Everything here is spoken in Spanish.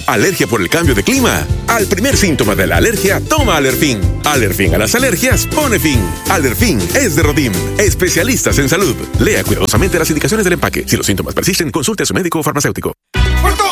¿Alergia por el cambio de clima? Al primer síntoma de la alergia, toma Alerfin. Alerfin a las alergias pone fin. Alerfin es de Rodim, especialistas en salud. Lea cuidadosamente las indicaciones del empaque. Si los síntomas persisten, consulte a su médico o farmacéutico. ¡Puerto!